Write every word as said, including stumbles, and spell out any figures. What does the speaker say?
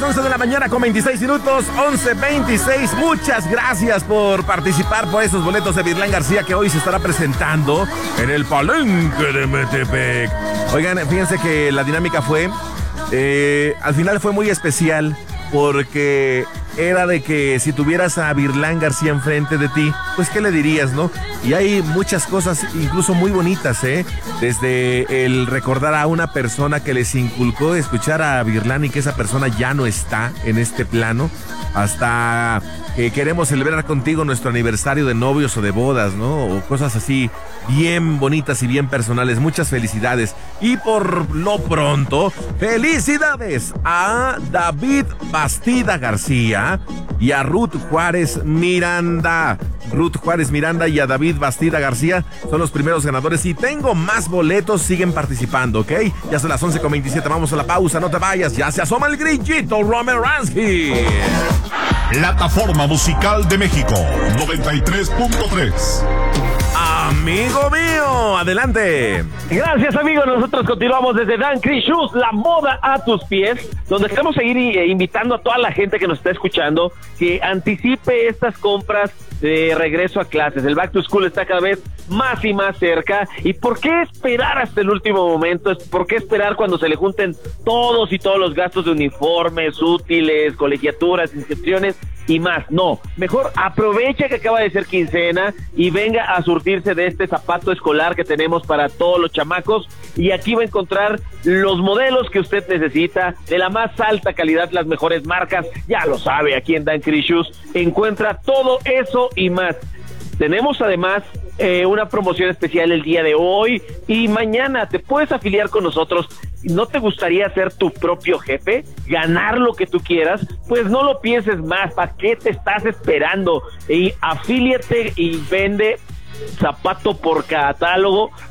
once de la mañana con veintiséis minutos, once veintiséis. Muchas gracias por participar por esos boletos de Virlán García que hoy se estará presentando en el Palenque de Metepec. Oigan, fíjense que la dinámica fue, eh, al final fue muy especial porque era de que si tuvieras a Virlán García enfrente de ti, pues ¿qué le dirías, no? Y hay muchas cosas incluso muy bonitas, ¿eh? Desde el recordar a una persona que les inculcó escuchar a Virlán y que esa persona ya no está en este plano, hasta que queremos celebrar contigo nuestro aniversario de novios o de bodas, ¿no? O cosas así bien bonitas y bien personales. Muchas felicidades. Y por lo pronto, felicidades a David Bastida García y a Ruth Juárez Miranda. Ruth Juárez Miranda y a David Bastida García son los primeros ganadores y tengo más boletos, siguen participando, ¿ok? Ya son las once con veintisiete, vamos a la pausa, no te vayas, ya se asoma el grillito Romeransky. Plataforma Musical de México, noventa y tres punto tres. Amigo mío, adelante. Gracias, amigo. Nosotros continuamos desde Dan Chris Shoes, la moda a tus pies, donde queremos seguir eh, invitando a toda la gente que nos está escuchando que anticipe estas compras de regreso a clases. El Back to School está cada vez más y más cerca. ¿Y por qué esperar hasta el último momento? ¿Por qué esperar cuando se le junten todos y todos los gastos de uniformes, útiles, colegiaturas, inscripciones y más? No, mejor aprovecha que acaba de ser quincena y venga a surtirse de este zapato escolar que tenemos para todos los chamacos, y aquí va a encontrar los modelos que usted necesita, de la más alta calidad, las mejores marcas, ya lo sabe, aquí en Dan Chris Shoes encuentra todo eso y más. Tenemos además eh, una promoción especial el día de hoy y mañana. Te puedes afiliar con nosotros. ¿No te gustaría ser tu propio jefe? ¿Ganar lo que tú quieras? Pues no lo pienses más. ¿Para qué te estás esperando? Y afíliate y vende zapato por catálogo